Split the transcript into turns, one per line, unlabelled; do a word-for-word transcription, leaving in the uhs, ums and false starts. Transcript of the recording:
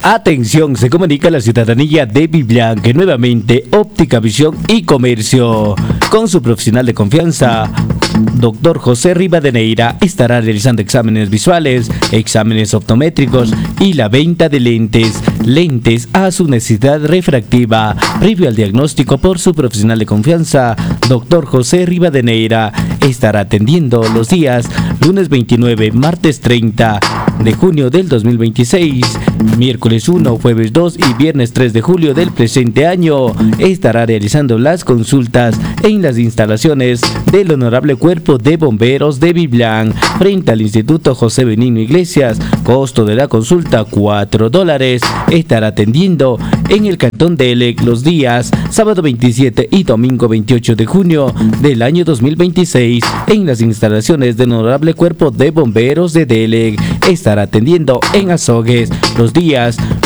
Atención, se comunica a la ciudadanía de Biblián que nuevamente Óptica Visión y Comercio, con su profesional de confianza, doctor José Rivadeneira, estará realizando exámenes visuales, exámenes optométricos y la venta de lentes, lentes a su necesidad refractiva, previo al diagnóstico por su profesional de confianza, doctor José Rivadeneira. Estará atendiendo los días lunes veintinueve, martes treinta de junio del dos mil veintiséis, miércoles uno, jueves dos y viernes tres de julio del presente año. Estará realizando las consultas en las instalaciones del Honorable Cuerpo de Bomberos de Biblián, frente al Instituto José Benigno Iglesias. Costo de la consulta cuatro dólares. Estará atendiendo en el Cantón de Elec los días sábado veintisiete y domingo veintiocho de junio del año dos mil veintiséis en las instalaciones del Honorable Cuerpo de Bomberos de Delec. Estará atendiendo en Azogues los días